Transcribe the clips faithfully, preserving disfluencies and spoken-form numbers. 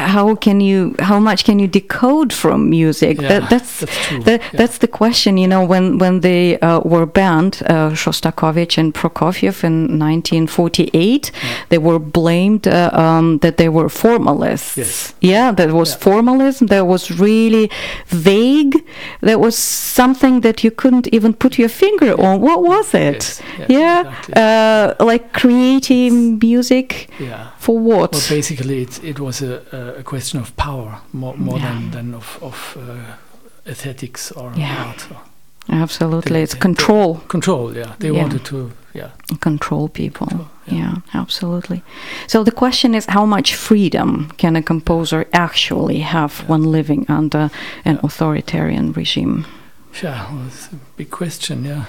how can you, how much can you decode from music? Yeah, that, that's that's true. that, Yeah. that's the question. You know, when when they uh, were banned, uh, Shostakovich and Prokofiev in nineteen forty-eight, Yeah. they were blamed uh, um, that they were formalists. Yes. Yeah, that was Yeah. formalism. That was really vague. That was something that you couldn't even put your finger on. What was it? Yes, yes, yeah, exactly. uh, like creating music Yeah. for what? Well, basically, it it was a a question of power more more Yeah. than than of of uh, aesthetics or Yeah. art. Or Absolutely, They- it's they- control. control. Yeah, they Yeah. wanted to. Yeah. Control people. Control, yeah. yeah. absolutely. So the question is, how much freedom can a composer actually have Yeah. when living under an Yeah. authoritarian regime? Yeah, well, it's a big question. Yeah.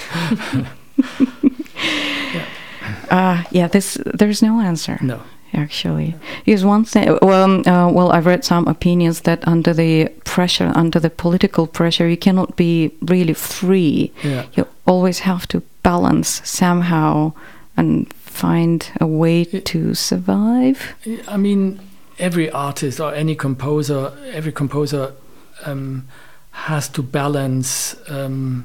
Uh, yeah, this there's no answer. No. Actually, because one thing, well, um, uh, well, I've read some opinions that under the pressure, under the political pressure, you cannot be really free. Yeah. You always have to balance somehow and find a way It- to survive. I mean, every artist or any composer, every composer um, has to balance um,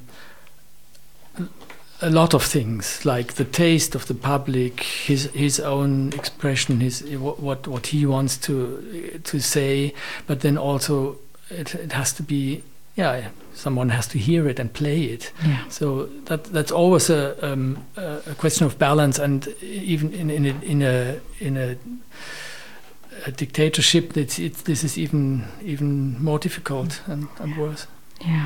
a lot of things, like the taste of the public, his his own expression, his what what he wants to to say, but then also it, it has to be, yeah, someone has to hear it and play it. Yeah. So that that's always a um, a question of balance, and even in in a in a, in a, a dictatorship, it's, it's this is even even more difficult and, and worse. Yeah.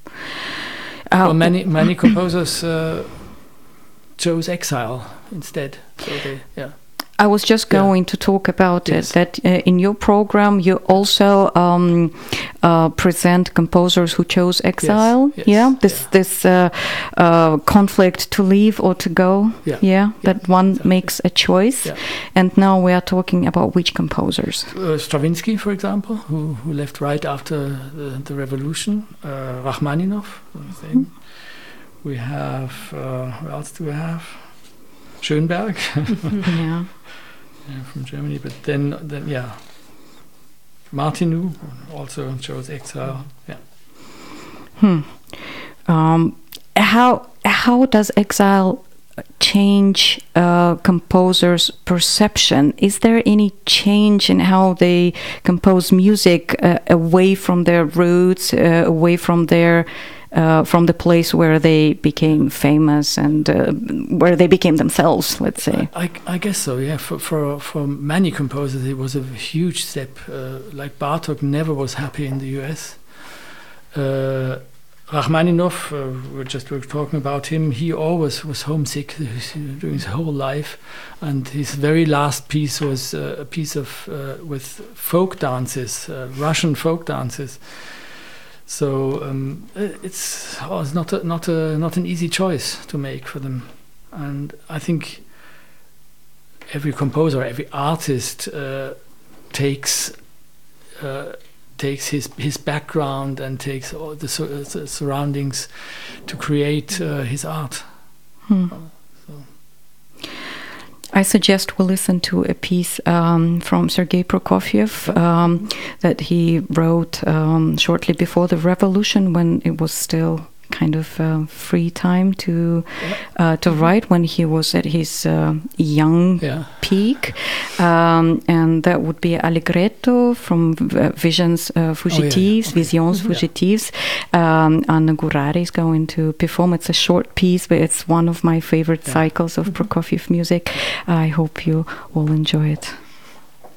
Uh, Well, many many composers uh, chose exile instead. So they, yeah, I was just Yeah. going to talk about Yes. it, that uh, in your program you also um, uh, present composers who chose exile. yes, yeah, this yeah. this uh, uh, conflict to leave or to go. Yeah. that one exactly. makes a choice. Yeah. And now we are talking about which composers. Uh, Stravinsky, for example, who who left right after the, the revolution. Uh, Rachmaninoff, the same. We have uh, who else do we have? Schönberg. yeah. Yeah, from Germany, but then, then yeah, Martinu also chose exile. Yeah, Hmm. Um, how how does exile change uh, composers' perception? Is there any change in how they compose music uh, away from their roots, uh, away from their uh, from the place where they became famous and uh, where they became themselves? Let's say. I, I guess so. Yeah, for for for many composers, it was a huge step. Uh, like Bartók never was happy in the U S. Uh, Rachmaninoff, uh, we just were talking about him. He always was homesick during his whole life, and his very last piece was uh, a piece of uh, with folk dances, uh, Russian folk dances. So um, it's, oh, it's not a, not a, not an easy choice to make for them, and I think every composer, every artist uh, takes. Uh, takes his his background and takes all the, sur- the surroundings to create uh, his art. Hmm. Uh, so. I suggest we listen to a piece um, from Sergei Prokofiev um, that he wrote um, shortly before the revolution, when it was still kind of uh, free time to uh, to write, when he was at his uh, young Yeah. peak, um, and that would be Allegretto from uh, Visions uh, Fugitives, okay. Visions Yeah. Fugitives. Um, Anna Gurari is going to perform. It's a short piece, but it's one of my favorite Yeah. cycles of Prokofiev music. I hope you all enjoy it.